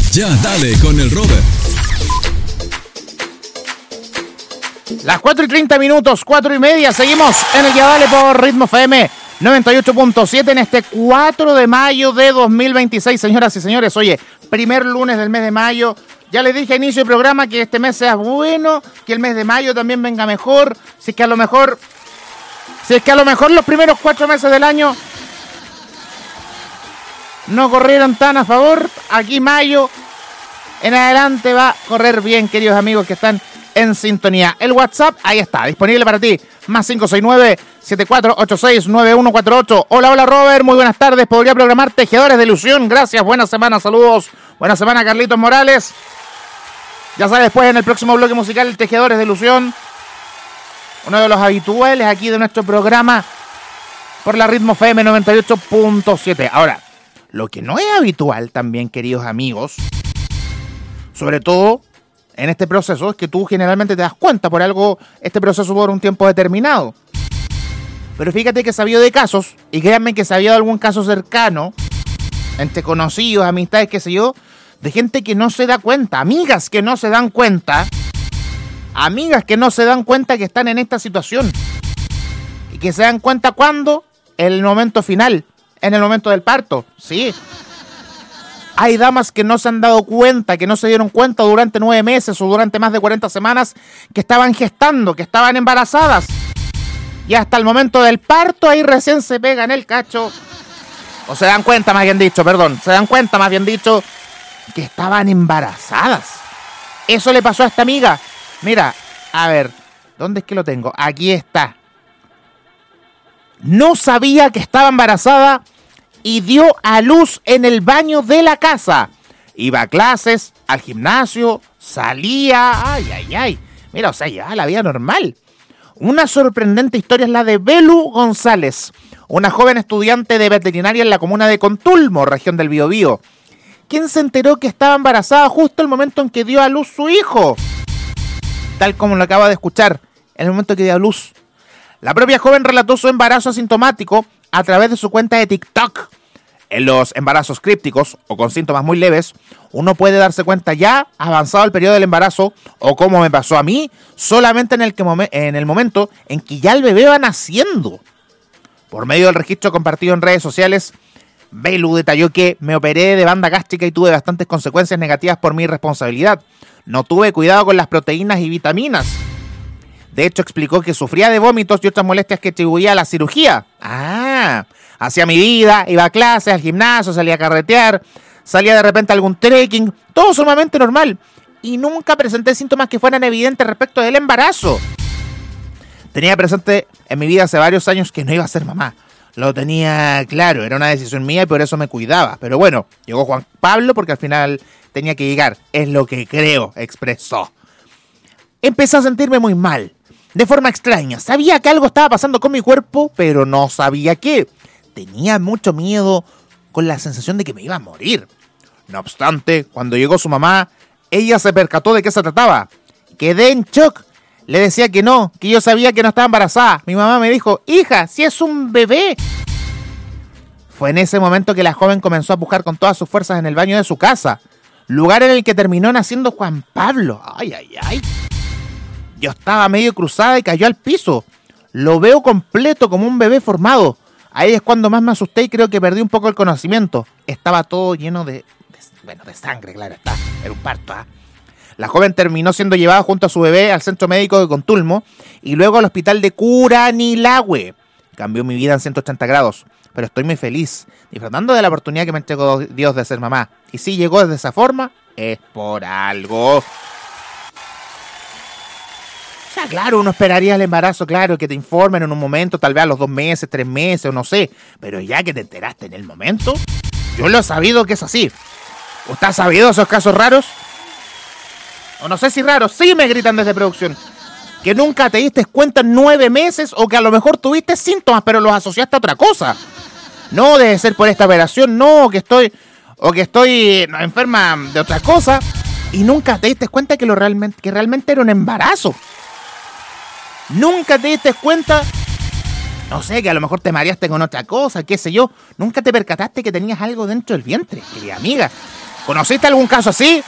Ya dale con el Robert. Las 4:30, 4:30, seguimos en el Ya Dale por Ritmo FM 98.7 en este 4 de mayo de 2026, señoras y señores. Oye, primer lunes del mes de mayo. Ya les dije a inicio del programa que este mes sea bueno, que el mes de mayo también venga mejor. Si es que a lo mejor los primeros 4 meses del año no corrieron tan a favor, aquí mayo en adelante va a correr bien, queridos amigos que están en sintonía. El WhatsApp, ahí está, disponible para ti. Más 569-7486-9148. Hola Robert, muy buenas tardes. Podría programar Tejedores de Ilusión. Gracias, buena semana, saludos. Buena semana, Carlitos Morales. Ya sabes, después en el próximo bloque musical, Tejedores de Ilusión. Uno de los habituales aquí de nuestro programa por la Ritmo FM 98.7. Ahora, lo que no es habitual también, queridos amigos, sobre todo en este proceso, es que tú generalmente te das cuenta por algo, este proceso por un tiempo determinado. Pero fíjate que he sabido de casos, y créanme que he sabido de algún caso cercano, entre conocidos, amistades, qué sé yo, de gente que no se da cuenta, amigas que no se dan cuenta que están en esta situación. Y que se dan cuenta cuando, en el momento final, en el momento del parto, sí. Hay damas que no se han dado cuenta, que no se dieron cuenta durante 9 meses o durante más de 40 semanas que estaban gestando, que estaban embarazadas. Y hasta el momento del parto ahí recién se pegan el cacho. O se dan cuenta, más bien dicho, que estaban embarazadas. Eso le pasó a esta amiga. Mira, a ver, ¿dónde es que lo tengo? Aquí está. No sabía que estaba embarazada y dio a luz en el baño de la casa. Iba a clases, al gimnasio, salía. Ay. Mira, o sea, ya la vida normal. Una sorprendente historia es la de Belu González, una joven estudiante de veterinaria en la comuna de Contulmo, región del Biobío, quien se enteró que estaba embarazada justo el momento en que dio a luz su hijo. Tal como lo acaba de escuchar, en el momento que dio a luz. La propia joven relató su embarazo asintomático a través de su cuenta de TikTok. En los embarazos crípticos o con síntomas muy leves, uno puede darse cuenta ya avanzado el periodo del embarazo, o como me pasó a mí, solamente en el momento en que ya el bebé va naciendo. Por medio del registro compartido en redes sociales, Belu detalló que me operé de banda gástrica y tuve bastantes consecuencias negativas por mi irresponsabilidad. No tuve cuidado con las proteínas y vitaminas. De hecho, explicó que sufría de vómitos y otras molestias que atribuía a la cirugía. Hacía mi vida, iba a clases, al gimnasio, salía a carretear, salía de repente a algún trekking, todo sumamente normal. Y nunca presenté síntomas que fueran evidentes respecto del embarazo. Tenía presente en mi vida hace varios años que no iba a ser mamá. Lo tenía claro, era una decisión mía y por eso me cuidaba. Pero bueno, llegó Juan Pablo porque al final tenía que llegar. Es lo que creo, expresó. Empecé a sentirme muy mal, de forma extraña. Sabía que algo estaba pasando con mi cuerpo, pero no sabía qué. Tenía mucho miedo con la sensación de que me iba a morir. No obstante, cuando llegó su mamá, ella se percató de qué se trataba. Quedé en shock. Le decía que no, que yo sabía que no estaba embarazada. Mi mamá me dijo, hija, si es un bebé. Fue en ese momento que la joven comenzó a pujar con todas sus fuerzas en el baño de su casa, lugar en el que terminó naciendo Juan Pablo. Ay. Yo estaba medio cruzada y cayó al piso. Lo veo completo como un bebé formado. Ahí es cuando más me asusté y creo que perdí un poco el conocimiento. Estaba todo lleno de sangre, claro está. Era un parto, La joven terminó siendo llevada junto a su bebé al centro médico de Contulmo y luego al hospital de Curanilahue. Cambió mi vida en 180 grados, pero estoy muy feliz, disfrutando de la oportunidad que me entregó Dios de ser mamá. Y si llegó de esa forma, es por algo. O sea, claro, uno esperaría el embarazo, claro, que te informen en un momento, tal vez a los 2 meses, 3 meses, o no sé. Pero ya que te enteraste en el momento, yo lo he sabido que es así. ¿Usted ha sabido esos casos raros? O no sé si raros, sí me gritan desde producción. Que nunca te diste cuenta en 9 meses, o que a lo mejor tuviste síntomas, pero los asociaste a otra cosa. No, debe ser por esta operación, no, que estoy enferma de otra cosa, y nunca te diste cuenta que realmente era un embarazo. Nunca te diste cuenta, no sé, que a lo mejor te mareaste con otra cosa, qué sé yo. Nunca te percataste que tenías algo dentro del vientre, querida amiga. ¿Conociste algún caso así?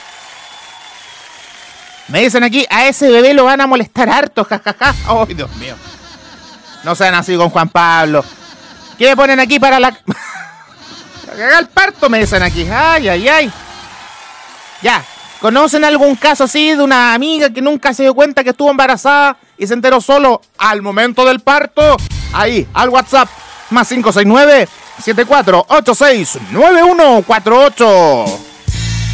Me dicen aquí, a ese bebé lo van a molestar harto, jajaja. ¡Ay, Dios mío! No sean así con Juan Pablo. ¿Qué me ponen aquí para la... para cagar el parto? Me dicen aquí. ¡Ay, ay, ay! Ya. ¿Conocen algún caso así de una amiga que nunca se dio cuenta que estuvo embarazada y se enteró solo al momento del parto? Ahí, al WhatsApp, +569-7486-9148.